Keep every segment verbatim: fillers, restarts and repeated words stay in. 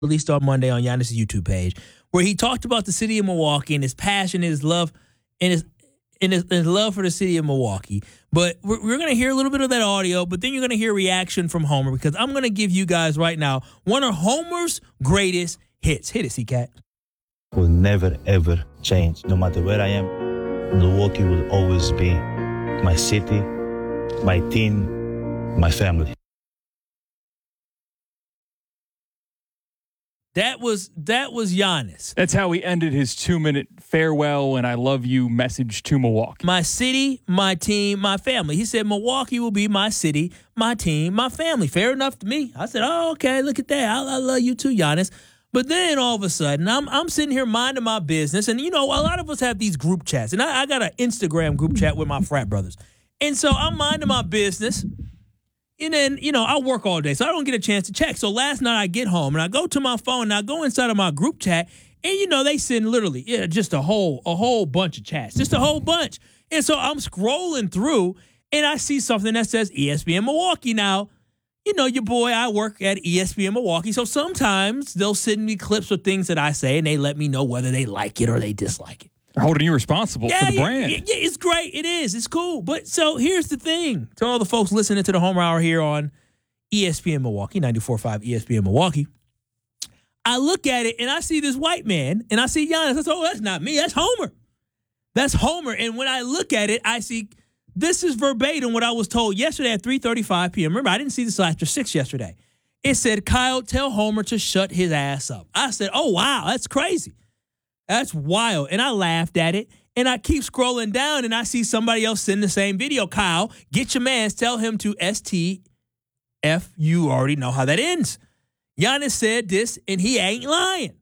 released on Monday on Giannis' YouTube page, where he talked about the city of Milwaukee and his passion, his love, and his and his, his love for the city of Milwaukee. But we're, we're going to hear a little bit of that audio, but then you're going to hear reaction from Homer, because I'm going to give you guys right now one of Homer's greatest hits. Hit it, C-Cat. Will never, ever change. No matter where I am, Milwaukee will always be my city, my team, my family. That was that was Giannis. That's how he ended his two-minute farewell and I love you message to Milwaukee. My city, my team, my family. He said Milwaukee will be my city, my team, my family. Fair enough to me. I said, oh, okay, look at that. I, I love you too, Giannis. But then all of a sudden, I'm I'm sitting here minding my business. And, you know, a lot of us have these group chats. And I, I got an Instagram group chat with my frat brothers. And so I'm minding my business. And then, you know, I work all day, so I don't get a chance to check. So last night I get home, and I go to my phone, and I go inside of my group chat, and, you know, they send literally yeah, just a whole a whole bunch of chats, just a whole bunch. And so I'm scrolling through, and I see something that says E S P N Milwaukee. Now, you know, your boy, I work at E S P N Milwaukee, so sometimes they'll send me clips of things that I say, and they let me know whether they like it or they dislike it. They're holding you responsible yeah, for the yeah, brand. Yeah, yeah, it's great. It is. It's cool. But so here's the thing. To all the folks listening to the Homer Hour here on E S P N Milwaukee, ninety-four point five E S P N Milwaukee, I look at it and I see this white man and I see Giannis. I say, oh, that's not me. That's Homer. That's Homer. And when I look at it, I see this is verbatim what I was told yesterday at three thirty-five p.m. Remember, I didn't see this until after six yesterday. It said, Kyle, tell Homer to shut his ass up. I said, oh, wow, that's crazy. That's wild. And I laughed at it. And I keep scrolling down and I see somebody else send the same video. Kyle, get your mans. Tell him to S T F. You already know how that ends. Giannis said this and he ain't lying.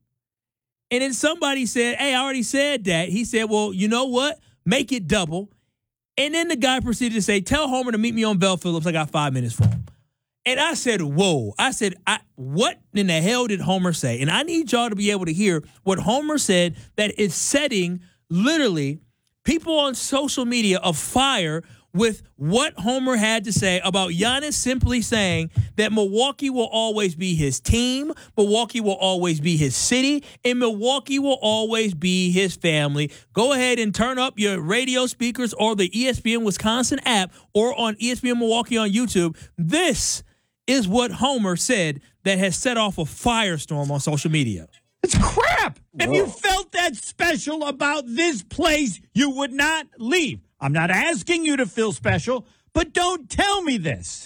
And then somebody said, hey, I already said that. He said, well, you know what? Make it double. And then the guy proceeded to say, tell Homer to meet me on Bell Phillips. I got five minutes for him. And I said, whoa. I said, I, what in the hell did Homer say? And I need y'all to be able to hear what Homer said that is setting literally people on social media afire with what Homer had to say about Giannis simply saying that Milwaukee will always be his team, Milwaukee will always be his city, and Milwaukee will always be his family. Go ahead and turn up your radio speakers or the E S P N Wisconsin app or on E S P N Milwaukee on YouTube. This is what Homer said that has set off a firestorm on social media. It's crap. If you felt that special about this place, you would not leave. I'm not asking you to feel special, but don't tell me this.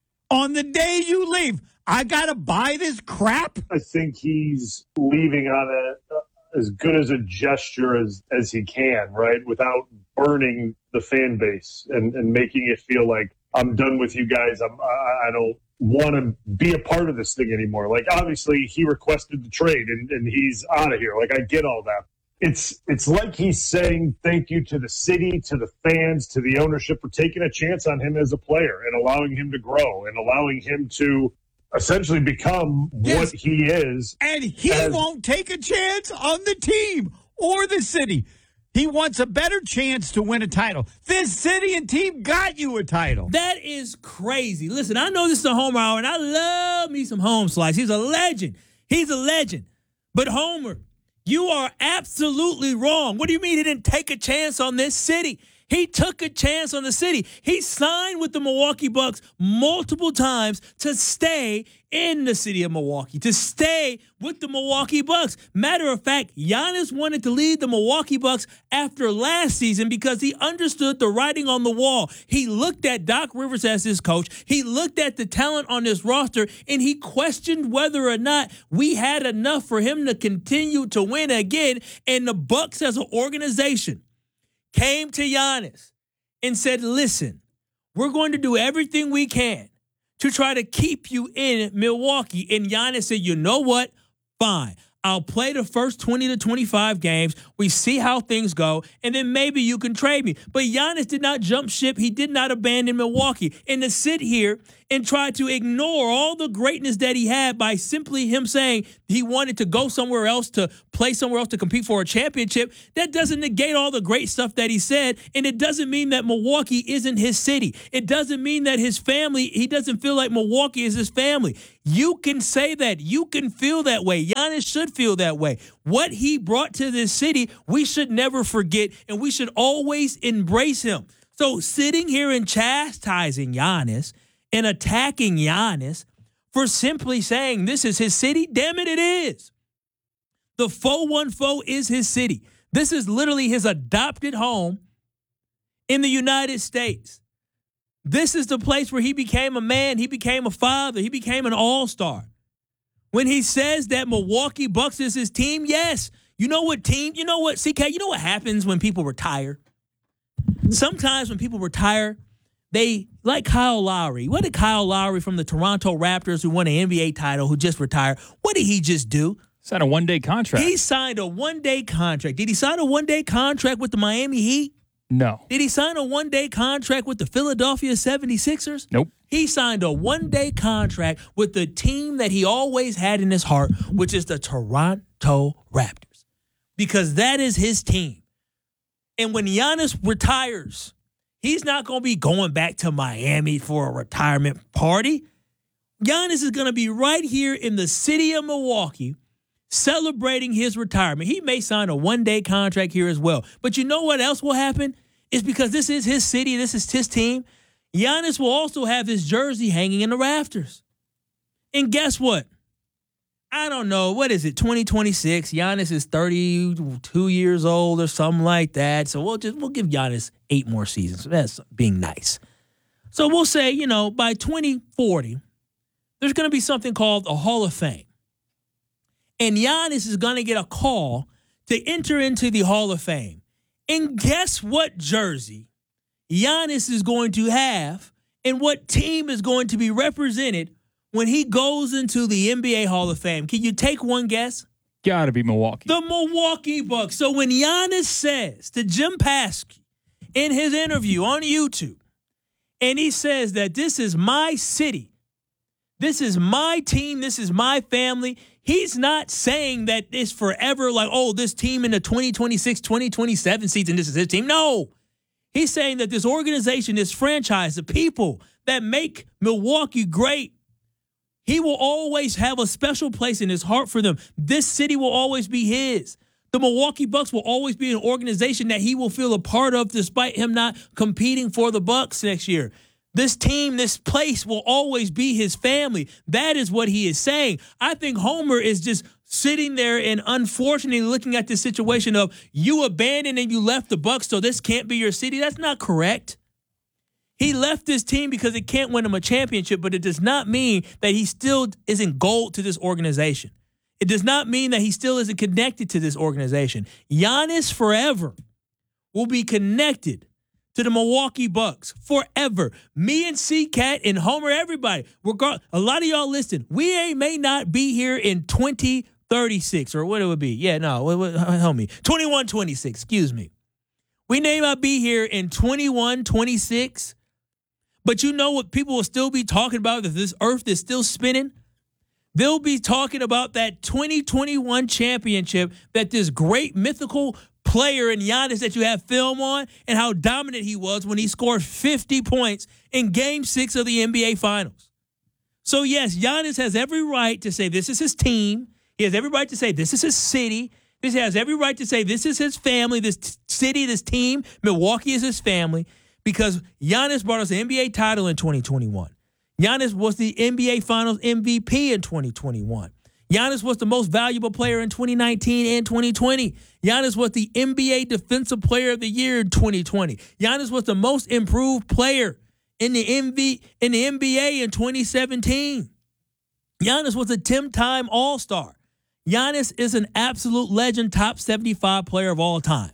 On the day you leave, I got to buy this crap? I think he's leaving on a, uh, as good as a gesture as, as he can, right? Without burning the fan base and, and making it feel like I'm done with you guys. I'm, I, I don't want to be a part of this thing anymore. Like, obviously, he requested the trade, and, and he's out of here. Like, I get all that. It's it's like he's saying thank you to the city, to the fans, to the ownership for taking a chance on him as a player and allowing him to grow and allowing him to essentially become Yes. what he is. And he as- won't take a chance on the team or the city. He wants a better chance to win a title. This city and team got you a title. That is crazy. Listen, I know this is a Homer Hour, and I love me some Home Slice. He's a legend. He's a legend. But Homer, you are absolutely wrong. What do you mean he didn't take a chance on this city? He took a chance on the city. He signed with the Milwaukee Bucks multiple times to stay in the city of Milwaukee, to stay with the Milwaukee Bucks. Matter of fact, Giannis wanted to lead the Milwaukee Bucks after last season because he understood the writing on the wall. He looked at Doc Rivers as his coach. He looked at the talent on this roster, and he questioned whether or not we had enough for him to continue to win again. And the Bucks as an organization came to Giannis and said, listen, we're going to do everything we can to try to keep you in Milwaukee. And Giannis said, you know what? Fine. I'll play the first twenty to twenty-five games. We see how things go, and then maybe you can trade me. But Giannis did not jump ship. He did not abandon Milwaukee. And to sit here and tried to ignore all the greatness that he had by simply him saying he wanted to go somewhere else to play somewhere else to compete for a championship. That doesn't negate all the great stuff that he said, and it doesn't mean that Milwaukee isn't his city. It doesn't mean that his family, he doesn't feel like Milwaukee is his family. You can say that. You can feel that way. Giannis should feel that way. What he brought to this city, we should never forget, and we should always embrace him. So sitting here and chastising Giannis and attacking Giannis for simply saying this is his city, damn it, it is. The four one four is his city. This is literally his adopted home in the United States. This is the place where he became a man, he became a father, he became an all-star. When he says that Milwaukee Bucks is his team, yes. You know what team, you know what, C K, you know what happens when people retire? Sometimes when people retire, they, like Kyle Lowry. What did Kyle Lowry from the Toronto Raptors, who won an N B A title, who just retired, what did he just do? Signed a one-day contract. He signed a one-day contract. Did he sign a one-day contract with the Miami Heat? No. Did he sign a one-day contract with the Philadelphia seventy-sixers? Nope. He signed a one-day contract with the team that he always had in his heart, which is the Toronto Raptors, because that is his team. And when Giannis retires, he's not going to be going back to Miami for a retirement party. Giannis is going to be right here in the city of Milwaukee celebrating his retirement. He may sign a one-day contract here as well. But you know what else will happen? It's because this is his city, this is his team. Giannis will also have his jersey hanging in the rafters. And guess what? I don't know. What is it? twenty twenty-six. Giannis is thirty-two years old or something like that. So we'll just we'll give Giannis eight more seasons. That's being nice. So we'll say, you know, by twenty forty, there's going to be something called a Hall of Fame. And Giannis is going to get a call to enter into the Hall of Fame. And guess what jersey Giannis is going to have and what team is going to be represented when he goes into the N B A Hall of Fame? Can you take one guess? Gotta be Milwaukee. The Milwaukee Bucks. So when Giannis says to Jim Paskey in his interview on YouTube, and he says that this is my city, this is my team, this is my family, he's not saying that it's forever like, oh, this team in the twenty twenty-six, twenty twenty-seven season, this is his team. No. He's saying that this organization, this franchise, the people that make Milwaukee great, he will always have a special place in his heart for them. This city will always be his. The Milwaukee Bucks will always be an organization that he will feel a part of despite him not competing for the Bucks next year. This team, this place will always be his family. That is what he is saying. I think Homer is just sitting there and unfortunately looking at this situation of you abandoned and you left the Bucks, so this can't be your city. That's not correct. He left this team because it can't win him a championship, but it does not mean that he still isn't gold to this organization. It does not mean that he still isn't connected to this organization. Giannis forever will be connected to the Milwaukee Bucks forever. Me and C-Cat and Homer, everybody, regard, a lot of y'all listen, we ain't, may not be here in twenty thirty-six or what it would be. Yeah, no, what, what, help me. twenty-one twenty-six, excuse me. We may not be here in twenty-one twenty-six. But you know what people will still be talking about if this earth is still spinning? They'll be talking about that twenty twenty-one championship that this great mythical player in Giannis that you have film on and how dominant he was when he scored fifty points in game six of the N B A Finals. So, yes, Giannis has every right to say this is his team. He has every right to say this is his city. He has every right to say this is his family, this t- city, this team. Milwaukee is his family. Because Giannis brought us an N B A title in twenty twenty-one. Giannis was the N B A Finals M V P in twenty twenty-one. Giannis was the most valuable player in twenty nineteen and twenty twenty. Giannis was the N B A Defensive Player of the Year in twenty twenty. Giannis was the most improved player in the N B A, in the N B A in twenty seventeen. Giannis was a ten-time All-Star. Giannis is an absolute legend, top seventy-five player of all time.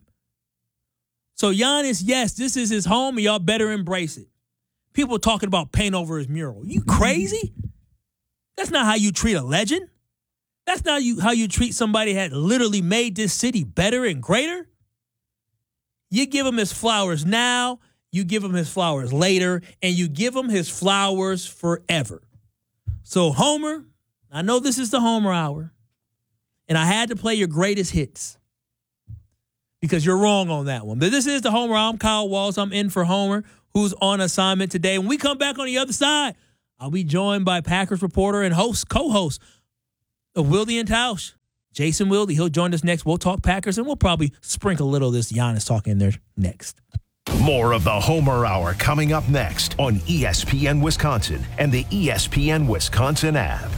So Giannis, yes, this is his home, and y'all better embrace it. People talking about paint over his mural. You crazy? That's not how you treat a legend. That's not you, how you treat somebody that literally made this city better and greater. You give him his flowers now, you give him his flowers later, and you give him his flowers forever. So, Homer, I know this is the Homer Hour, and I had to play your greatest hits because you're wrong on that one. But this is the Homer Hour. I'm Kyle Walls. I'm in for Homer, who's on assignment today. When we come back on the other side, I'll be joined by Packers reporter and host, co-host of Wilde and Tausch, Jason Wilde. He'll join us next. We'll talk Packers, and we'll probably sprinkle a little of this Giannis talk in there next. More of the Homer Hour coming up next on E S P N Wisconsin and the E S P N Wisconsin app.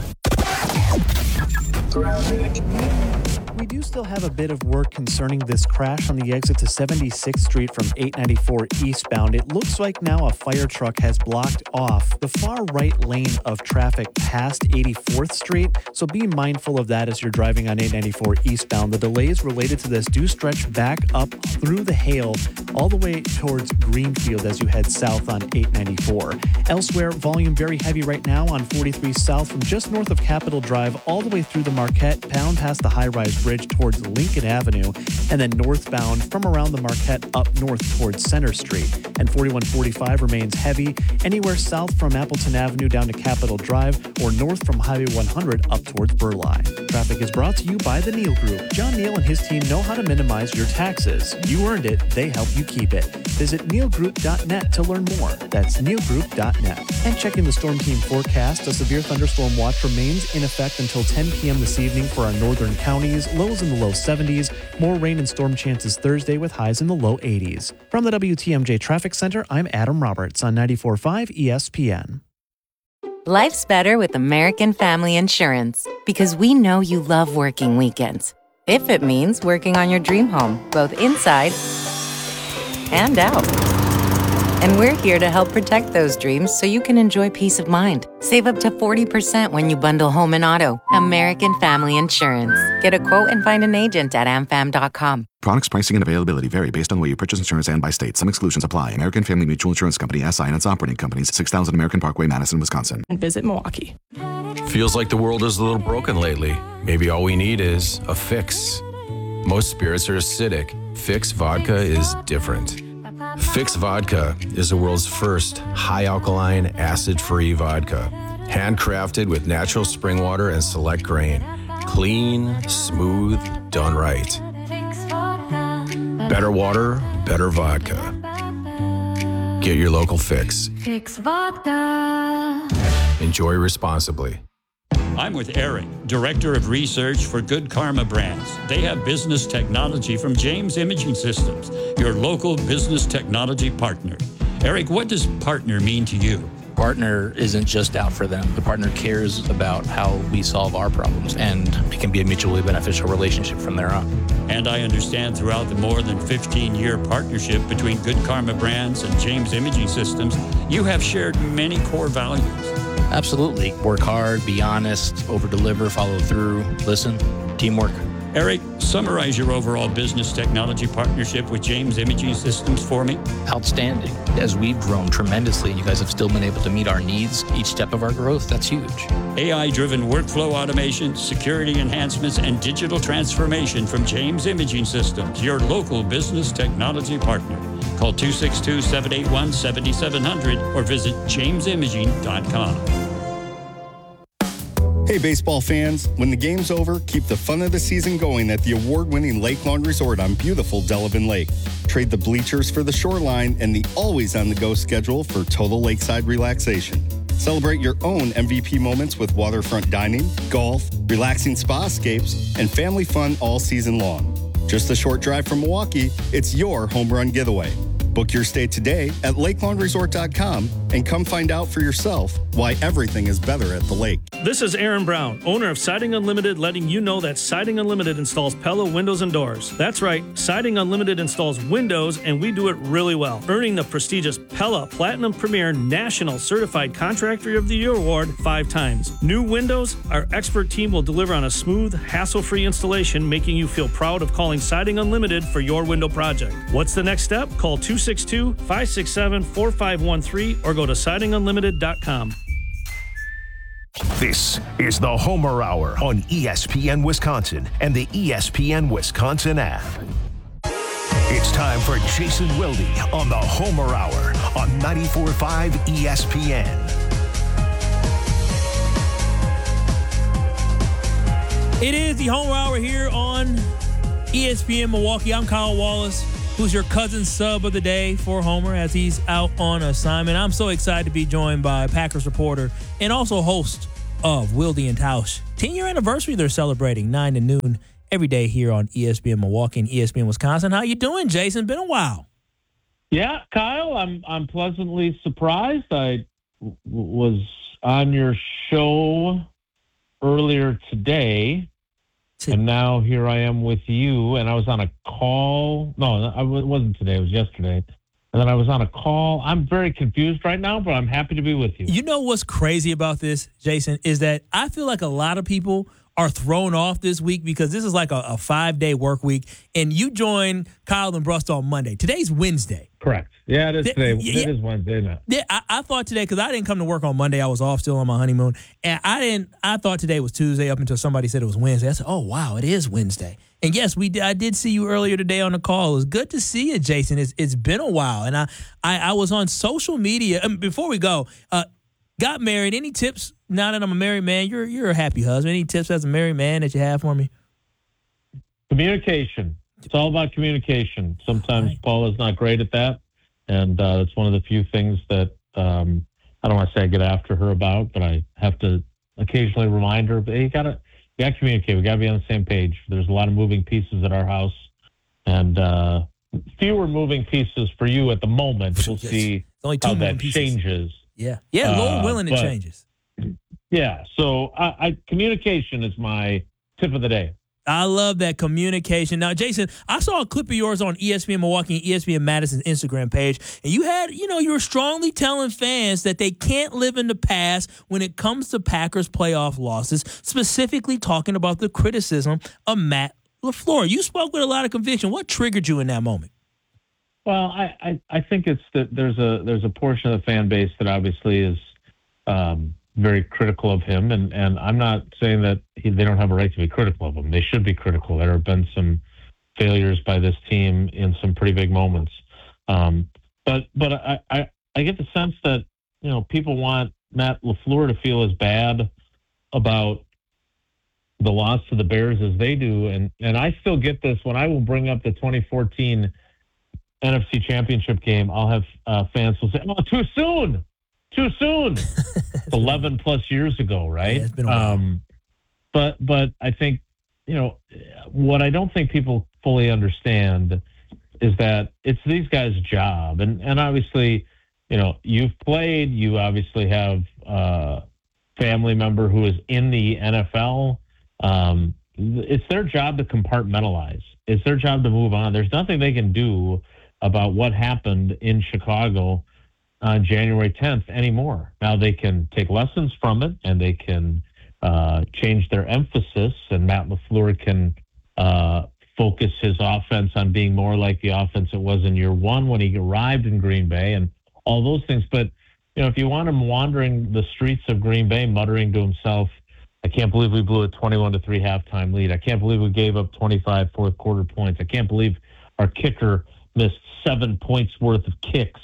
We do still have a bit of work concerning this crash on the exit to seventy-sixth Street from eight ninety-four eastbound. It looks like now a fire truck has blocked off the far right lane of traffic past eighty-fourth Street, so be mindful of that as you're driving on eight ninety-four eastbound. The delays related to this do stretch back up through the Hale all the way towards Greenfield as you head south on eight ninety-four. Elsewhere, volume very heavy right now on forty-three south from just north of Capitol Drive all the way through the Marquette, pound past the high-rise bridge towards Lincoln Avenue, and then northbound from around the Marquette up north towards Center Street. And forty-one forty-five remains heavy anywhere south from Appleton Avenue down to Capitol Drive or north from Highway one hundred up towards Burleigh. Traffic is brought to you by the Neal Group. John Neal and his team know how to minimize your taxes. You earned it, they help you keep it. Visit neal group dot net to learn more. That's neal group dot net. And checking the Storm Team forecast, a severe thunderstorm watch remains in effect until ten p.m. this evening for our northern counties. Lows in the low seventies. More rain and storm chances Thursday with highs in the low eighties. From the W T M J Traffic Center, I'm Adam Roberts on ninety-four point five E S P N. Life's better with American Family Insurance because we know you love working weekends. If it means working on your dream home, both inside and out. And we're here to help protect those dreams so you can enjoy peace of mind. Save up to forty percent when you bundle home and auto. American Family Insurance. Get a quote and find an agent at a m fam dot com. Products, pricing, and availability vary based on the way you purchase insurance and by state. Some exclusions apply. American Family Mutual Insurance Company, S I and its operating companies, six thousand American Parkway, Madison, Wisconsin. And visit Milwaukee. Feels like the world is a little broken lately. Maybe all we need is a fix. Most spirits are acidic. Fix Vodka is different. Fix Vodka is the world's first high-alkaline, acid-free vodka. Handcrafted with natural spring water and select grain. Clean, smooth, done right. Better water, better vodka. Get your local Fix. Fix Vodka. Enjoy responsibly. I'm with Eric, Director of Research for Good Karma Brands. They have business technology from James Imaging Systems, your local business technology partner. Eric, what does partner mean to you? Partner isn't just out for them. The partner cares about how we solve our problems, and it can be a mutually beneficial relationship from there on. And I understand throughout the more than fifteen-year partnership between Good Karma Brands and James Imaging Systems, you have shared many core values. Absolutely. Work hard, be honest, over-deliver, follow through, listen, teamwork. Eric, summarize your overall business technology partnership with James Imaging Systems for me. Outstanding. As we've grown tremendously, you guys have still been able to meet our needs each step of our growth. That's huge. A I-driven workflow automation, security enhancements, and digital transformation from James Imaging Systems, your local business technology partner. Call two six two, seven eight one, seven seven zero zero or visit james imaging dot com. Hey, baseball fans. When the game's over, keep the fun of the season going at the award-winning Lake Lawn Resort on beautiful Delavan Lake. Trade the bleachers for the shoreline and the always-on-the-go schedule for total lakeside relaxation. Celebrate your own M V P moments with waterfront dining, golf, relaxing spa escapes, and family fun all season long. Just a short drive from Milwaukee, it's your home run getaway. Book your stay today at lake lawn resort dot com and come find out for yourself why everything is better at the lake. This is Aaron Brown, owner of Siding Unlimited, letting you know that Siding Unlimited installs Pella windows and doors. That's right, Siding Unlimited installs windows, and we do it really well, earning the prestigious Pella Platinum Premier National Certified Contractor of the Year award five times. New windows, our expert team will deliver on a smooth, hassle-free installation, making you feel proud of calling Siding Unlimited for your window project. What's the next step? Call two six two, five six seven, four five one three or go to siding unlimited dot com. This is the Homer Hour on E S P N Wisconsin and the E S P N Wisconsin app. It's time for Jason Wilde on the Homer Hour on ninety-four point five E S P N. It is the Homer Hour here on E S P N Milwaukee. I'm Kyle Wallace, who's your cousin sub of the day for Homer as he's out on assignment. I'm so excited to be joined by Packers reporter and also host of Wilde and Tausch. ten-year anniversary they're celebrating, nine to noon every day here on E S P N Milwaukee and E S P N Wisconsin. How you doing, Jason? Been a while. Yeah, Kyle, I'm I'm pleasantly surprised. I w- was on your show earlier today, and now here I am with you, and I was on a call. No, it wasn't today. It was yesterday. And then I was on a call. I'm very confused right now, but I'm happy to be with you. You know what's crazy about this, Jason, is that I feel like a lot of people are thrown off this week because this is like a, a five-day work week, and you join Kyle and Brust on Monday. Today's Wednesday. Correct. Yeah, it is today. Yeah, it is Wednesday now. Yeah, I, I thought today, because I didn't come to work on Monday. I was off still on my honeymoon, and I didn't. I thought today was Tuesday up until somebody said it was Wednesday. I said, "Oh wow, it is Wednesday." And yes, we did, I did see you earlier today on the call. It was good to see you, Jason. It's it's been a while, and I I, I was on social media. Um, before we go, uh, got married. Any tips now that I'm a married man? You're you're a happy husband. Any tips as a married man that you have for me? Communication. It's all about communication. Sometimes right. Paula's not great at that, and uh, that's one of the few things that um, I don't want to say I get after her about, but I have to occasionally remind her. Hey, you gotta. We got to communicate. We got to be on the same page. There's a lot of moving pieces at our house, and uh, fewer moving pieces for you at the moment. We'll yes. see only two how that pieces. changes. Yeah, yeah. Lord uh, willing, it but, changes. Yeah. So, I, I communication is my tip of the day. I love that communication. Now, Jason, I saw a clip of yours on E S P N Milwaukee and E S P N Madison's Instagram page, and you had, you know, you were strongly telling fans that they can't live in the past when it comes to Packers playoff losses, specifically talking about the criticism of Matt LaFleur. You spoke with a lot of conviction. What triggered you in that moment? Well, I, I, I think it's that there's a there's a portion of the fan base that obviously is um, very critical of him, and, and I'm not saying that he, they don't have a right to be critical of him. They should be critical. There have been some failures by this team in some pretty big moments, um, but but I, I I get the sense that you know people want Matt LaFleur to feel as bad about the loss to the Bears as they do, and and I still get this when I will bring up the twenty fourteen N F C Championship game. I'll have uh, fans will say, "Oh, too soon." Too soon. eleven plus years ago, right? Yeah, it's been a while. Um, but but I think you know what I don't think people fully understand is that it's these guys' job, and and obviously, you know, you've played. You obviously have a family member who is in the N F L. Um, it's their job to compartmentalize. It's their job to move on. There's nothing they can do about what happened in Chicago on January tenth anymore. Now they can take lessons from it, and they can uh, change their emphasis, and Matt LaFleur can uh, focus his offense on being more like the offense it was in year one when he arrived in Green Bay and all those things. But, you know, if you want him wandering the streets of Green Bay muttering to himself, I can't believe we blew a twenty-one to three halftime lead. I can't believe we gave up twenty-five fourth quarter points. I can't believe our kicker missed seven points worth of kicks.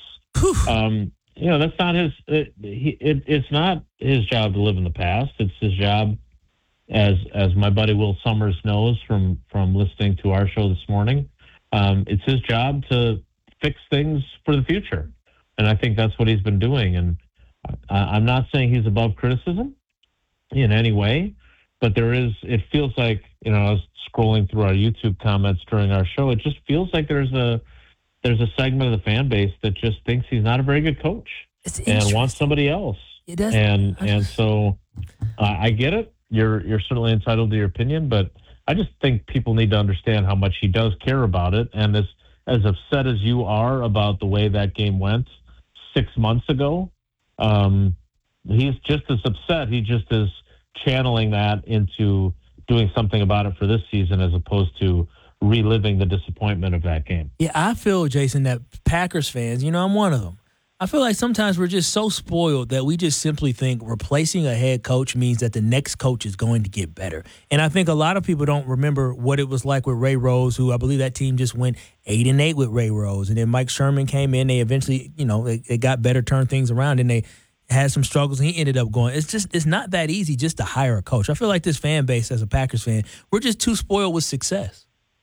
Um, you know, that's not his, it, he, it, it's not his job to live in the past. It's his job, as as my buddy Will Summers knows from, from listening to our show this morning, um, it's his job to fix things for the future. And I think that's what he's been doing. And I, I'm not saying he's above criticism in any way, but there is, it feels like, you know, I was scrolling through our YouTube comments during our show. It just feels like there's a, there's a segment of the fan base that just thinks he's not a very good coach and wants somebody else. It does. And and so uh, I get it. You're you're certainly entitled to your opinion, but I just think people need to understand how much he does care about it. And as as upset as you are about the way that game went six months ago, um, he's just as upset. He just is channeling that into doing something about it for this season as opposed to reliving the disappointment of that game. Yeah, I feel, Jason, that Packers fans, you know, I'm one of them. I feel like sometimes we're just so spoiled that we just simply think replacing a head coach means that the next coach is going to get better. And I think a lot of people don't remember what it was like with Ray Rose, who I believe that team just went eight and eight with Ray Rose. And then Mike Sherman came in. They eventually, you know, they, they got better, turned things around, and they had some struggles, and he ended up going. It's just, it's not that easy just to hire a coach. I feel like this fan base, as a Packers fan, we're just too spoiled with success.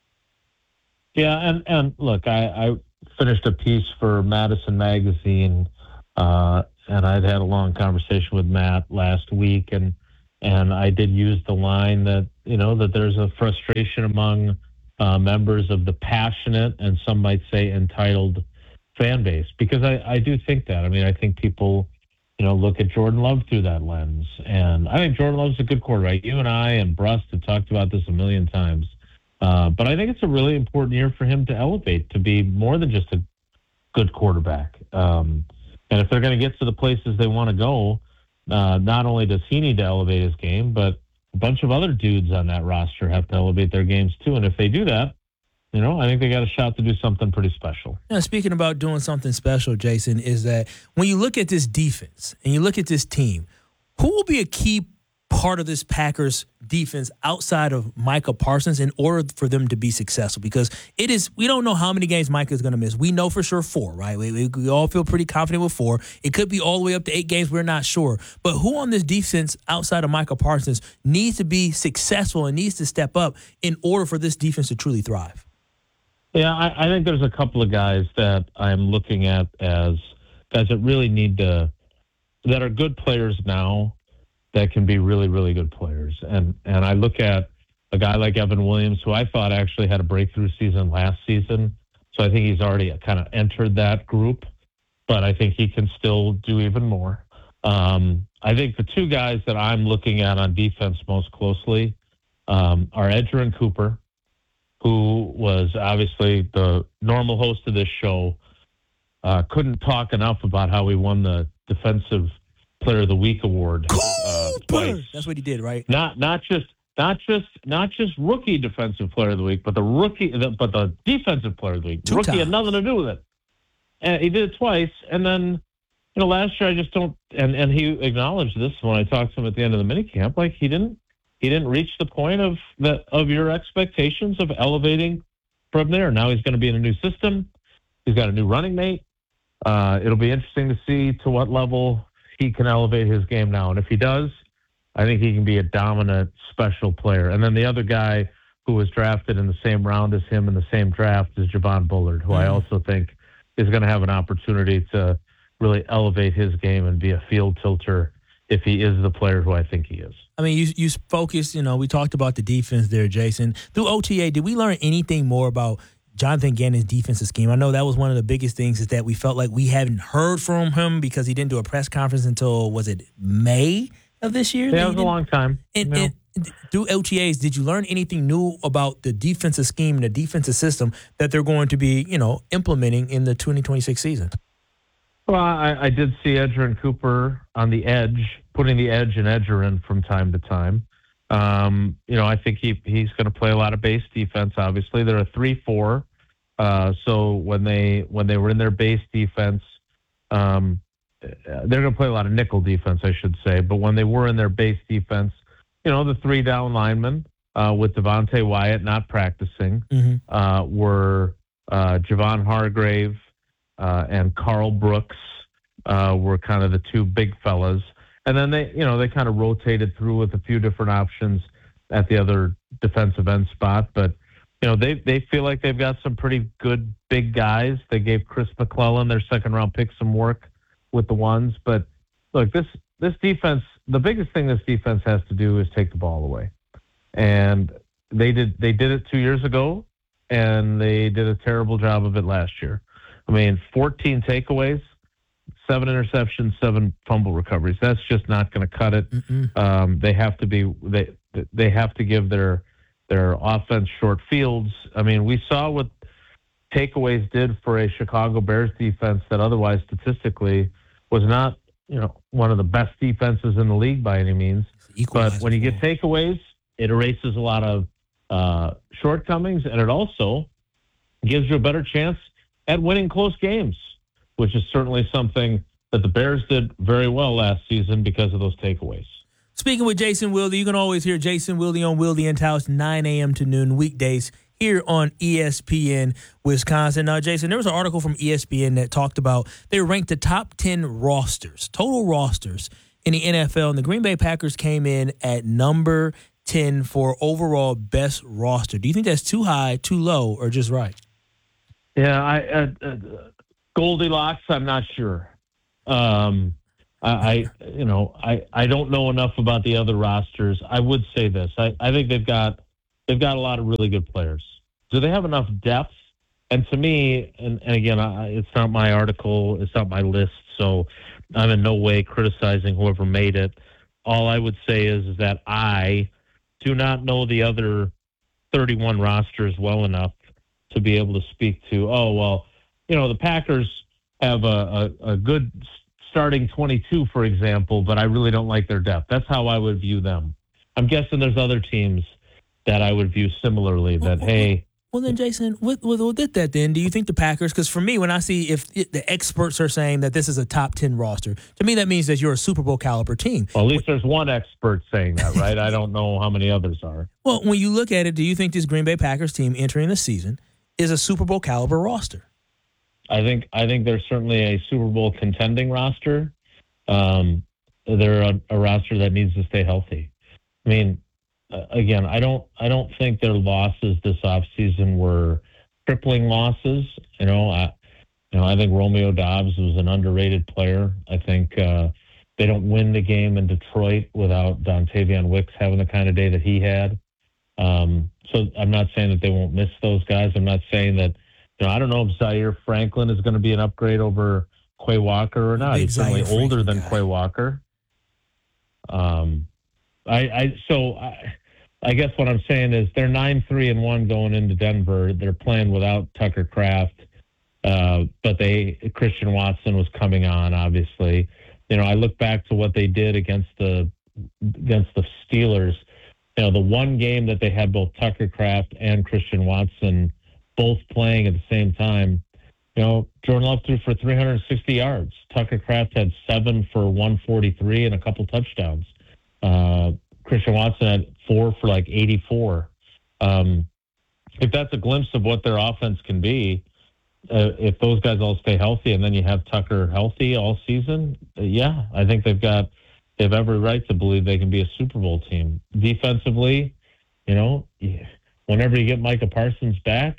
Yeah, and, and look, I, I finished a piece for Madison Magazine, uh, and I'd had a long conversation with Matt last week, and and I did use the line that, you know, that there's a frustration among uh, members of the passionate and some might say entitled fan base, because I, I do think that. I mean, I think people, you know, look at Jordan Love through that lens, and I think Jordan Love's a good quarterback. You and I and Brust have talked about this a million times. Uh, but I think it's a really important year for him to elevate to be more than just a good quarterback. Um, and if they're going to get to the places they want to go, uh, not only does he need to elevate his game, but a bunch of other dudes on that roster have to elevate their games too. And if they do that, you know, I think they got a shot to do something pretty special. Now, speaking about doing something special, Jason, is that when you look at this defense and you look at this team, who will be a key part of this Packers defense outside of Micah Parsons in order for them to be successful? Because it is, we don't know how many games Micah is going to miss. We know for sure four, right? We, we, we all feel pretty confident with four. It could be all the way up to eight games. We're not sure. But who on this defense outside of Micah Parsons needs to be successful and needs to step up in order for this defense to truly thrive? Yeah, I, I think there's a couple of guys that I'm looking at as guys that really need to, that are good players now, that can be really, really good players. And and I look at a guy like Evan Williams, who I thought actually had a breakthrough season last season. So I think he's already kind of entered that group, but I think he can still do even more. Um, I think the two guys that I'm looking at on defense most closely um, are Edgerrin Cooper, who was obviously the normal host of this show, uh, couldn't talk enough about how he won the Defensive Player of the Week award. Uh, twice. That's what he did, right? Not not just not just not just rookie Defensive Player of the Week, but the rookie, the, but the Defensive Player of the Week. Two rookie times. had nothing to do with it, and he did it twice. And then, you know, last year I just don't. And and he acknowledged this when I talked to him at the end of the minicamp. Like he didn't he didn't reach the point of that of your expectations of elevating from there. Now he's going to be in a new system. He's got a new running mate. Uh, it'll be interesting to see to what level he can elevate his game now. And if he does, I think he can be a dominant special player. And then the other guy who was drafted in the same round as him in the same draft is Javon Bullard, who mm. I also think is going to have an opportunity to really elevate his game and be a field tilter if he is the player who I think he is. I mean, you you focused, you know, we talked about the defense there, Jason. Through O T A, did we learn anything more about Jonathan Gannon's defensive scheme? I know that was one of the biggest things, is that we felt like we hadn't heard from him because he didn't do a press conference until, was it May of this year? Yeah, it was a long time. And, no. and through O T As, did you learn anything new about the defensive scheme and the defensive system that they're going to be, you know, implementing in the twenty twenty-six season? Well, I, I did see Edgerrin Cooper on the edge, putting the edge in Edgerrin from time to time. Um, you know, I think he he's going to play a lot of base defense. Obviously, they're a three four. Uh, so when they when they were in their base defense, um, they're going to play a lot of nickel defense, I should say. But when they were in their base defense, you know, the three down linemen uh, with Devontae Wyatt not practicing mm-hmm. uh, were uh, Javon Hargrave uh, and Carl Brooks uh, were kind of the two big fellas. And then they, you know, they kind of rotated through with a few different options at the other defensive end spot. But, you know, they, they feel like they've got some pretty good big guys. They gave Chris McClellan, their second round pick, some work with the ones. But look, this, this defense, the biggest thing this defense has to do is take the ball away. And they did, they did it two years ago, and they did a terrible job of it last year. I mean, fourteen takeaways, seven interceptions, seven fumble recoveries. That's just not going to cut it. Um, they have to be they they have to give their their offense short fields. I mean, we saw what takeaways did for a Chicago Bears defense that otherwise statistically was not, you know, one of the best defenses in the league by any means. But when you get takeaways, it erases a lot of uh, shortcomings, and it also gives you a better chance at winning close games. which is certainly something that the Bears did very well last season because of those takeaways. Speaking with Jason Wilde, you can always hear Jason Wilde on Wilde and Tausch, nine a.m. to noon weekdays here on E S P N Wisconsin. Now, Jason, there was an article from E S P N that talked about they ranked the top ten rosters, total rosters in the N F L, and the Green Bay Packers came in at number ten for overall best roster. Do you think that's too high, too low, or just right? Yeah, I uh, uh, Goldilocks, I'm not sure. Um, I, I, you know, I, I don't know enough about the other rosters. I would say this: I, I think they've got they've got a lot of really good players. Do they have enough depth? And to me, and, and again, I, it's not my article, it's not my list, so I'm in no way criticizing whoever made it. All I would say is, is that I do not know the other thirty-one rosters well enough to be able to speak to, oh, well, you know, the Packers have a, a, a good starting twenty-two, for example, but I really don't like their depth. That's how I would view them. I'm guessing there's other teams that I would view similarly that, well, hey. Well, then, Jason, with, with, with that, then, do you think the Packers, because for me, when I see if it, the experts are saying that this is a top ten roster, to me that means that you're a Super Bowl caliber team. Well, at least there's one expert saying that, right? I don't know how many others are. Well, when you look at it, do you think this Green Bay Packers team entering the season is a Super Bowl caliber roster? I think I think they're certainly a Super Bowl contending roster. Um, they're a, a roster that needs to stay healthy. I mean, uh, again, I don't I don't think their losses this offseason were crippling losses. You know, I, you know, I think Romeo Doubs was an underrated player. I think uh, they don't win the game in Detroit without Dontavion Wicks having the kind of day that he had. Um, so I'm not saying that they won't miss those guys. I'm not saying that. You know, I don't know if Zaire Franklin is going to be an upgrade over Quay Walker or not. He's certainly older than Quay Walker. Um, I, I so I, I guess what I'm saying is they're nine three and one going into Denver. They're playing without Tucker Kraft, uh, but they Christian Watson was coming on. Obviously, you know, I look back to what they did against the against the Steelers. You know, the one game that they had both Tucker Kraft and Christian Watson both playing at the same time, you know, Jordan Love threw for three hundred sixty yards. Tucker Kraft had seven for one forty-three and a couple touchdowns. Uh, Christian Watson had four for like eighty-four. Um, if that's a glimpse of what their offense can be, uh, if those guys all stay healthy and then you have Tucker healthy all season, uh, yeah, I think they've got they have every right to believe they can be a Super Bowl team. Defensively, you know, whenever you get Micah Parsons back,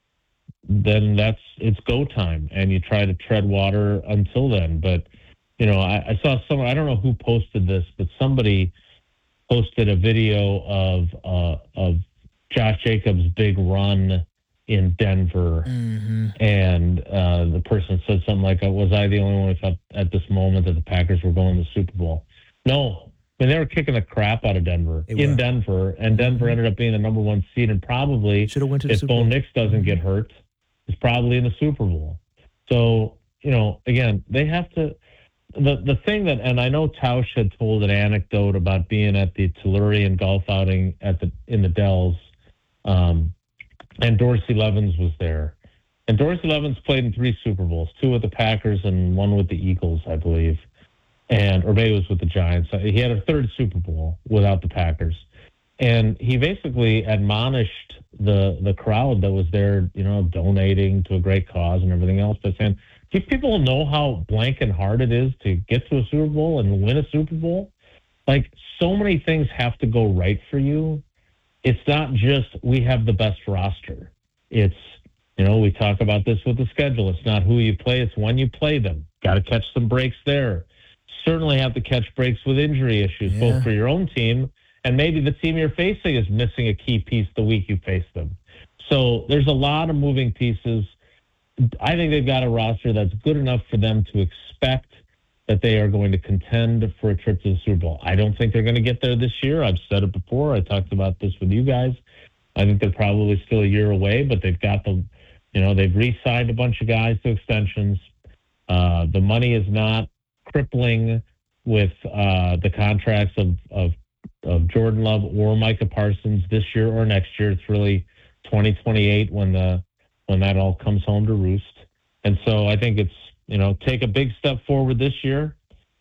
then that's it's go time, and you try to tread water until then. But you know, I, I saw someone, I don't know who posted this, but somebody posted a video of uh, of Josh Jacobs' big run in Denver, mm-hmm. and uh, the person said something like, "Was I the only one who thought at this moment that the Packers were going to the Super Bowl?" No. I mean, they were kicking the crap out of Denver they in were. Denver, and Denver mm-hmm. ended up being the number one seed, and probably should have went to the if Super Bowl. Bo Nix doesn't get hurt, is probably in the Super Bowl. So, you know, again, they have to the the thing that, and I know Tausch had told an anecdote about being at the Tellurian golf outing at the in the Dells, um, and Dorsey Levens was there. And Dorsey Levens played in three Super Bowls, two with the Packers and one with the Eagles, I believe. And or maybe it was with the Giants. He had a third Super Bowl without the Packers. And he basically admonished the the crowd that was there, you know, donating to a great cause and everything else, by saying, do people know how blank and hard it is to get to a Super Bowl and win a Super Bowl? Like, so many things have to go right for you. It's not just we have the best roster. It's, you know, we talk about this with the schedule. It's not who you play, it's when you play them. Got to catch some breaks there. Certainly have to catch breaks with injury issues, yeah. both for your own team and maybe the team you're facing is missing a key piece the week you face them. So there's a lot of moving pieces. I think they've got a roster that's good enough for them to expect that they are going to contend for a trip to the Super Bowl. I don't think they're going to get there this year. I've said it before. I talked about this with you guys. I think they're probably still a year away, but they've got the, you know, they've re-signed a bunch of guys to extensions. Uh, the money is not crippling with uh, the contracts of, of of Jordan Love or Micah Parsons this year or next year. It's really twenty twenty-eight when the when that all comes home to roost. And so I think it's you know, take a big step forward this year.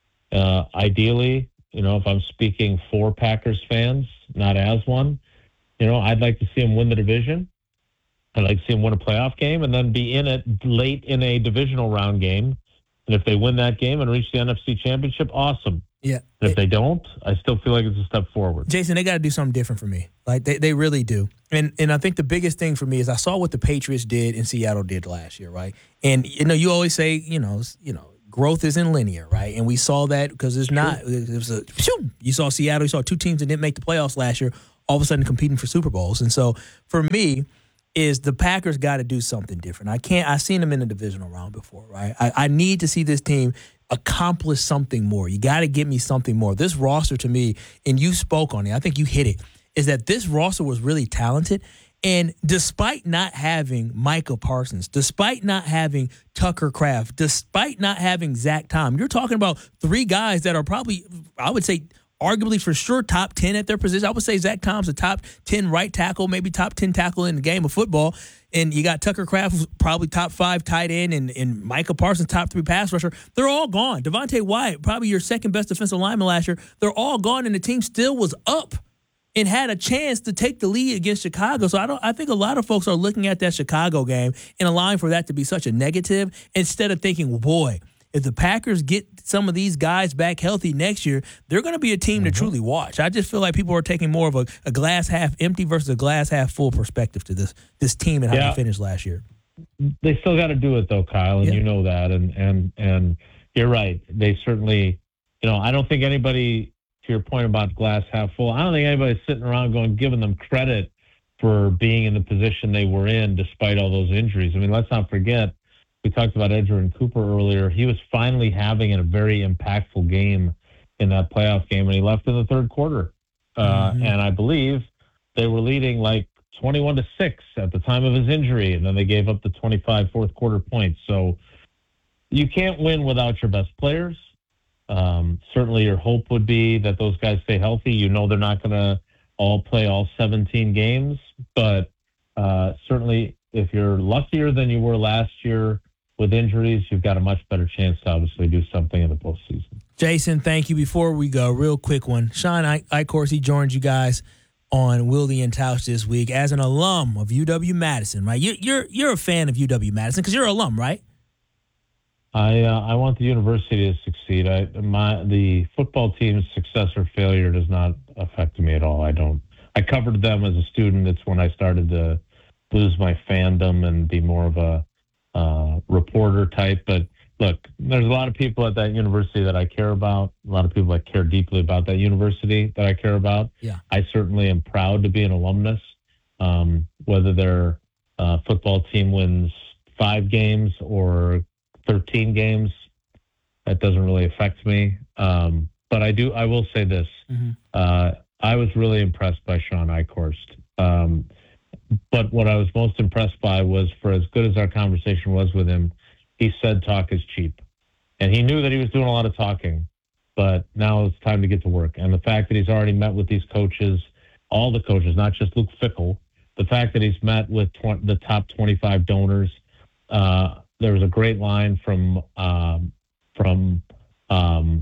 Uh, ideally, you know, if I'm speaking for Packers fans, not as one, you know, I'd like to see them win the division. I'd like to see them win a playoff game and then be in it late in a divisional round game. And if they win that game and reach the N F C Championship, awesome. Yeah. And if they don't, I still feel like it's a step forward. Jason, they got to do something different for me. Like they, they really do. And and I think the biggest thing for me is I saw what the Patriots did and Seattle did last year, right? And you know, you always say, you know, you know, growth isn't linear, right? And we saw that because it's not. It was a you saw Seattle, you saw two teams that didn't make the playoffs last year, all of a sudden competing for Super Bowls. And so for me, is the Packers got to do something different. I can't. I've seen them in the divisional round before, right? I, I need to see this team accomplish something more. You got to give me something more. This roster to me, and you spoke on it, I think you hit it, is that this roster was really talented. And despite not having Micah Parsons, despite not having Tucker Kraft, despite not having Zach Tom, you're talking about three guys that are probably, I would say, arguably for sure top ten at their position. I would say Zach Tom's a top ten right tackle, maybe top ten tackle in the game of football. And you got Tucker Kraft, who's probably top five tight end, and, and Micah Parsons, top three pass rusher. They're all gone. Devontae Wyatt, probably your second best defensive lineman last year. They're all gone, and the team still was up and had a chance to take the lead against Chicago. So I don't. I think a lot of folks are looking at that Chicago game and allowing for that to be such a negative instead of thinking, well, boy, if the Packers get some of these guys back healthy next year, they're going to be a team mm-hmm. to truly watch. I just feel like people are taking more of a, a glass half empty versus a glass half full perspective to this this team and how yeah. they finished last year. They still got to do it though, Kyle, and yeah. you know that. And and and you're right. They certainly, you know, I don't think anybody, to your point about glass half full, I don't think anybody's sitting around going giving them credit for being in the position they were in despite all those injuries. I mean, let's not forget. We talked about Edgerrin Cooper earlier. He was finally having a very impactful game in that playoff game, and he left in the third quarter. Uh, mm-hmm. And I believe they were leading like twenty-one to six at the time of his injury, and then they gave up the twenty-five fourth quarter points. So you can't win without your best players. Um, certainly your hope would be that those guys stay healthy. You know they're not going to all play all seventeen games, but uh, certainly if you're luckier than you were last year with injuries, you've got a much better chance to obviously do something in the postseason. Jason, thank you. Before we go, real quick one. Sean Eichhorst, he joined you guys on Wilde and Tausch this week as an alum of U W-Madison, right? You're you're you're a fan of U W-Madison because you're an alum, right? I uh, I want the university to succeed. I my the football team's success or failure does not affect me at all. I don't. I covered them as a student. It's when I started to lose my fandom and be more of a Uh, reporter type. But look, there's a lot of people at that university that I care about, a lot of people that care deeply about that university that I care about. Yeah. I certainly am proud to be an alumnus. Um, whether their uh, football team wins five games or thirteen games, that doesn't really affect me. Um, but I do, I will say this. Mm-hmm. Uh, I was really impressed by Sean Eichhorst. Um, But what I was most impressed by was, for as good as our conversation was with him, he said talk is cheap. And he knew that he was doing a lot of talking, but now it's time to get to work. And the fact that he's already met with these coaches, all the coaches, not just Luke Fickell, the fact that he's met with tw- the top twenty-five donors. Uh, there was a great line from um, from um,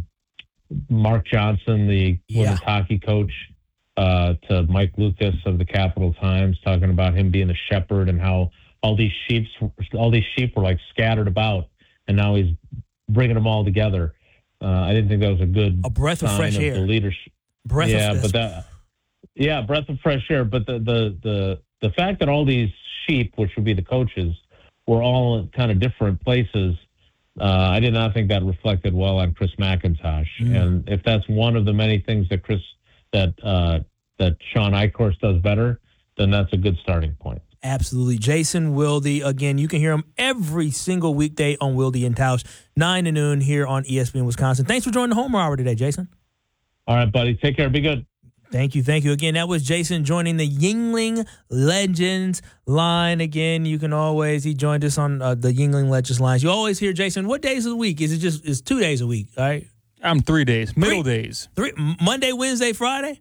Mark Johnson, the yeah. women's hockey coach, Uh, to Mike Lucas of the Capital Times, talking about him being a shepherd and how all these sheep, all these sheep were like scattered about, and now he's bringing them all together. Uh, I didn't think that was a good a breath of fresh of air. The leadership, breath yeah, of but that, yeah, breath of fresh air. But the the the the fact that all these sheep, which would be the coaches, were all in kind of different places. Uh, I did not think that reflected well on Chris McIntosh. Mm. And if that's one of the many things that Chris that uh, that Sean Eichhorst does better, then that's a good starting point. Absolutely. Jason Wilde, again, you can hear him every single weekday on Wilde and Tausch, nine to noon here on E S P N Wisconsin. Thanks for joining the Homer Hour today, Jason. All right, buddy. Take care. Be good. Thank you. Thank you. Again, that was Jason joining the Yuengling Legends line. Again, you can always, he joined us on uh, the Yuengling Legends lines. You always hear Jason, what days of the week? Is it just, it's two days a week, all right? I'm three days, middle three, days. Three Monday, Wednesday, Friday?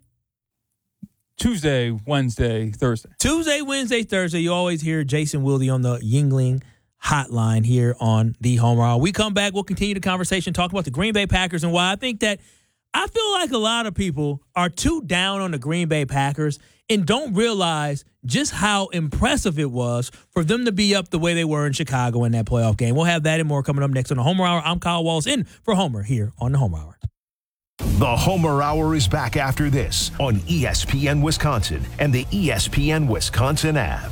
Tuesday, Wednesday, Thursday. Tuesday, Wednesday, Thursday. You always hear Jason Wilde on the Yuengling hotline here on the Homer Hour. We come back, we'll continue the conversation, talk about the Green Bay Packers and why I think that I feel like a lot of people are too down on the Green Bay Packers and don't realize just how impressive it was for them to be up the way they were in Chicago in that playoff game. We'll have that and more coming up next on the Homer Hour. I'm Kyle Walls in for Homer here on the Homer Hour. The Homer Hour is back after this on E S P N Wisconsin and the E S P N Wisconsin app.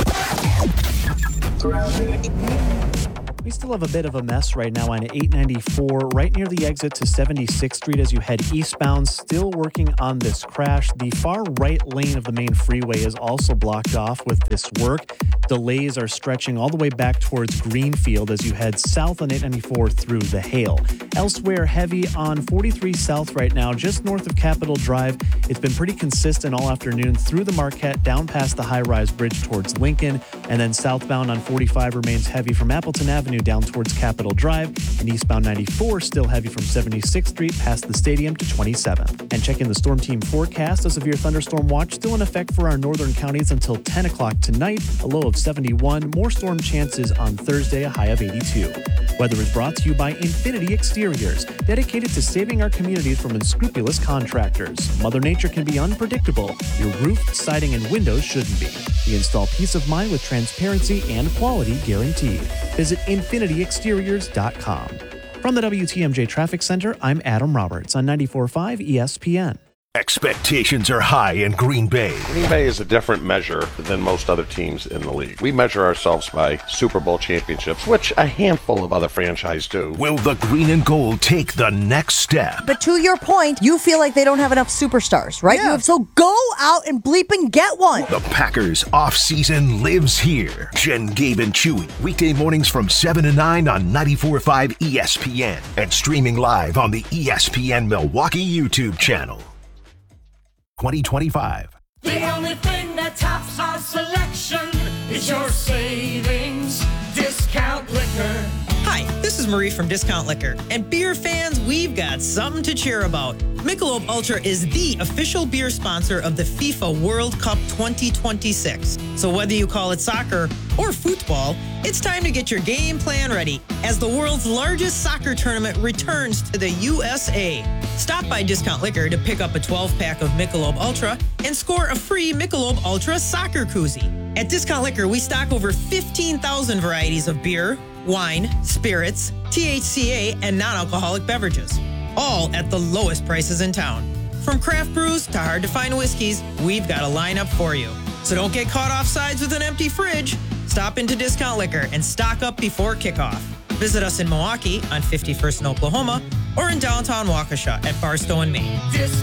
We still have a bit of a mess right now on eight ninety-four, right near the exit to seventy-sixth Street as you head eastbound. Still working on this crash. The far right lane of the main freeway is also blocked off with this work. Delays are stretching all the way back towards Greenfield as you head south on eight ninety-four through the Hale. Elsewhere, heavy on forty-three South right now, just north of Capitol Drive. It's been pretty consistent all afternoon through the Marquette, down past the high-rise bridge towards Lincoln, and then southbound on forty-five remains heavy from Appleton Avenue down towards Capitol Drive, and eastbound ninety-four still heavy from seventy-sixth Street past the stadium to twenty-seventh. And checking the Storm Team forecast, a severe thunderstorm watch still in effect for our northern counties until ten o'clock tonight, a low of seventy-one. More storm chances on Thursday, a high of eighty-two. Weather is brought to you by Infinity Exteriors, dedicated to saving our communities from unscrupulous contractors. Mother Nature can be unpredictable. Your roof, siding, and windows shouldn't be. We install peace of mind with transparency and quality guaranteed. Visit infinity exteriors dot com. From the W T M J Traffic Center, I'm Adam Roberts on ninety-four point five E S P N. Expectations are high in Green Bay. Green Bay is a different measure than most other teams in the league. We measure ourselves by Super Bowl championships, which a handful of other franchises do. Will the green and gold take the next step? But to your point, you feel like they don't have enough superstars, right? Yeah. You, so go out and bleep and get one. The Packers off-season lives here. Jen, Gabe, and Chewy. Weekday mornings from seven to nine on ninety-four point five E S P N and streaming live on the E S P N Milwaukee YouTube channel. twenty twenty-five. The only thing that tops our selection is your savings discount liquor. Hi, this is Marie from Discount Liquor. And beer fans, we've got something to cheer about. Michelob Ultra is the official beer sponsor of the FIFA World Cup twenty twenty-six. So whether you call it soccer or football, it's time to get your game plan ready as the world's largest soccer tournament returns to the U S A. Stop by Discount Liquor to pick up a twelve-pack of Michelob Ultra and score a free Michelob Ultra soccer koozie. At Discount Liquor, we stock over fifteen thousand varieties of beer, wine, spirits, T H C A, and non-alcoholic beverages, all at the lowest prices in town. From craft brews to hard-to-find whiskeys, we've got a lineup for you. So don't get caught off sides with an empty fridge. Stop into Discount Liquor and stock up before kickoff. Visit us in Milwaukee on fifty-first and Oklahoma or in downtown Waukesha at Barstow and Main.